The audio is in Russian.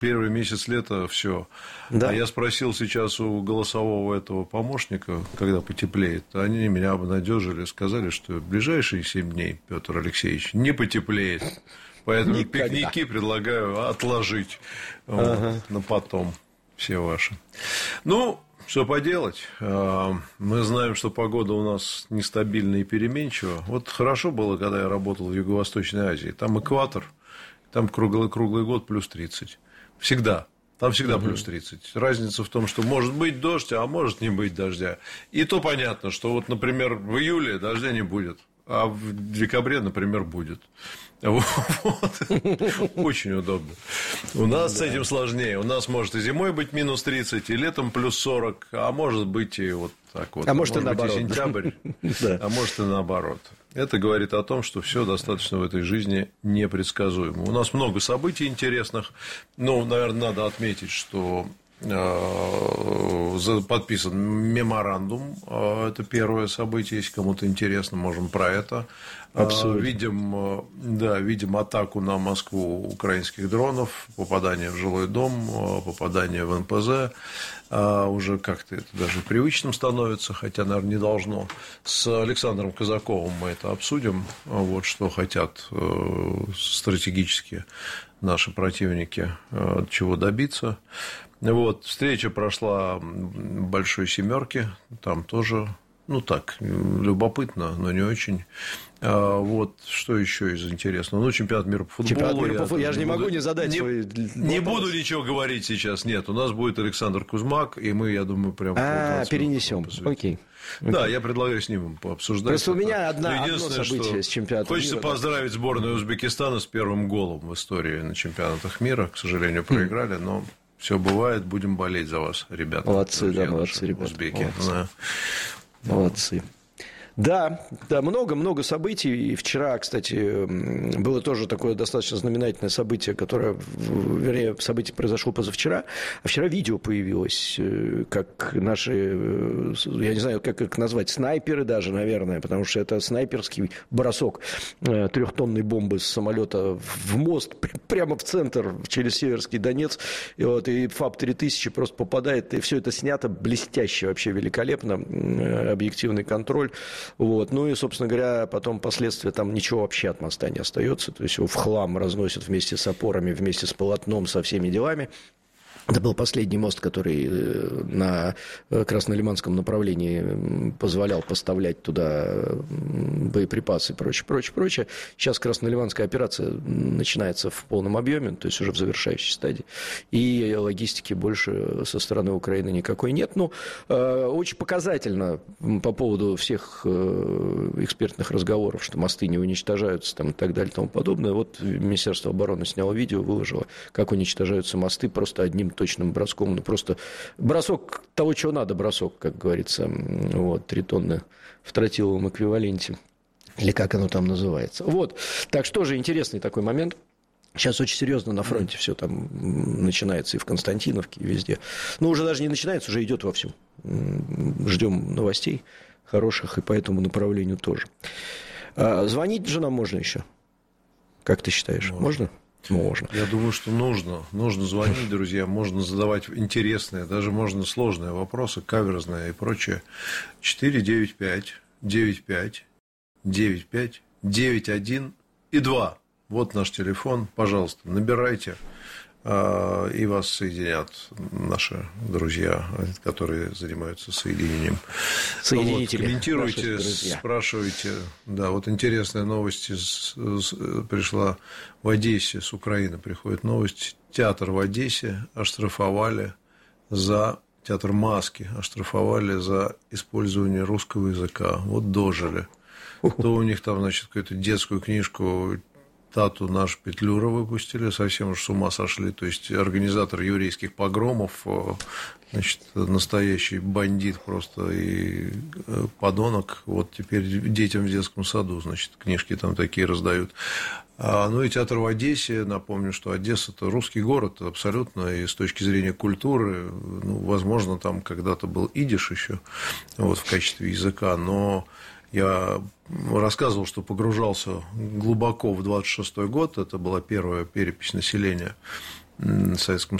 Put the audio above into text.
первый месяц лета все. Да. А я спросил сейчас у голосового этого помощника, когда потеплеет, они меня обнадежили, сказали, что в ближайшие 7 дней, Петр Алексеевич, не потеплеет. Поэтому никогда. Пикники предлагаю отложить на потом все ваши. Ну, что поделать? Мы знаем, что погода у нас нестабильная и переменчива. Вот хорошо было, когда я работал в Юго-Восточной Азии. Там экватор, там круглый год плюс 30. Всегда. Там всегда плюс 30. Разница в том, что может быть дождь, а может не быть дождя. И то понятно, что вот, например, в июле дождя не будет, а в декабре, например, будет. Вот. Очень удобно. У нас с этим сложнее. У нас может и зимой быть минус 30, и летом плюс 40, а может быть и вот так вот. А может и наоборот. И сентябрь, а может и наоборот. Это говорит о том, что все достаточно в этой жизни непредсказуемо. У нас много событий интересных. Ну, наверное, надо отметить, что подписан меморандум. Это первое событие. Если кому-то интересно, можем про это. Видим атаку на Москву украинских дронов, попадание в жилой дом, попадание в НПЗ. Уже как-то это даже привычным становится, хотя, наверное, не должно. С Александром Казаковым мы это обсудим. Вот что хотят стратегически наши противники, чего добиться. Вот, встреча прошла в Большой Семерке, там тоже, ну так, любопытно, но не очень. Вот, что еще из интересного? Ну, чемпионат мира по футболу. Я же не могу не задать свой... Не буду ничего говорить сейчас, нет. У нас будет Александр Кузьмак, и мы, я думаю, прям... перенесем. Окей. Да, я предлагаю с ним пообсуждать. Просто у меня одно событие с чемпионатом мира. Хочется поздравить сборную Узбекистана с первым голом в истории на чемпионатах мира. К сожалению, проиграли, но... Все бывает, будем болеть за вас, ребята. Молодцы, ребята. Узбеки. Молодцы. Да, много событий. И вчера, кстати, было тоже такое достаточно знаменательное событие, событие произошло позавчера. А вчера видео появилось, как наши, я не знаю, как их назвать, снайперы даже, наверное, потому что это снайперский бросок 3-тонной бомбы с самолета в мост, прямо в центр, через Северский Донец. И ФАП-3000 просто попадает, и все это снято блестяще, вообще великолепно, объективный контроль. Вот. Ну и, собственно говоря, потом последствия, там ничего вообще от моста не остается. То есть его в хлам разносят вместе с опорами, вместе с полотном, со всеми делами. Это был последний мост, который на Краснолиманском направлении позволял поставлять туда боеприпасы и прочее. Сейчас Краснолиманская операция начинается в полном объеме, то есть уже в завершающей стадии. И логистики больше со стороны Украины никакой нет. Ну, очень показательно по поводу всех экспертных разговоров, что мосты не уничтожаются там, и так далее и тому подобное. Вот Министерство обороны сняло видео, выложило, как уничтожаются мосты просто одним точным броском, ну просто бросок того, чего надо, бросок, как говорится, вот, 3 тонны в тротиловом эквиваленте, или как оно там называется. Вот, так что же интересный такой момент. Сейчас очень серьезно на фронте все там начинается и в Константиновке, и везде. Ну, уже даже не начинается, уже идет вовсю. Ждем новостей хороших и по этому направлению тоже. Звонить же нам можно еще? Как ты считаешь, можно? Можно. Я думаю, что нужно. Нужно звонить, друзья. Можно задавать интересные, даже можно сложные вопросы, каверзные и прочее. 495-95-95-91 и 2. Вот наш телефон. Пожалуйста, набирайте. И вас соединят наши друзья, которые занимаются соединением. Соединители. Вот, комментируйте, спрашивайте. Да, вот интересная новость пришла в Одессе, с Украины приходит новость. Театр в Одессе оштрафовали театр маски оштрафовали за использование русского языка. Вот дожили. То у них там, значит, какую-то детскую книжку Тату наш Петлюра выпустили, совсем уж с ума сошли. То есть организатор еврейских погромов, значит, настоящий бандит просто и подонок. Вот теперь детям в детском саду, значит, книжки там такие раздают. Ну и театр в Одессе, напомню, что Одесса – это русский город абсолютно, и с точки зрения культуры, ну, возможно, там когда-то был идиш еще вот, в качестве языка, но я рассказывал, что погружался глубоко в 26-й год, это была первая перепись населения в Советском